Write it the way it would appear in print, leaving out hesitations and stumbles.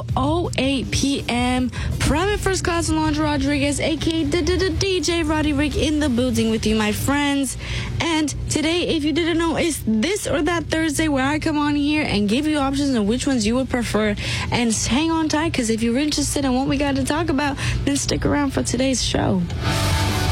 8 p.m. Private First Class Alondra Rodriguez, a.k.a. DJ Roddy Rick, in the building with you, my friends. And today, if you didn't know, it's This or That Thursday, where I come on here and give you options of which ones you would prefer. And hang on tight, because if you're interested in what we got to talk about, then stick around for today's show.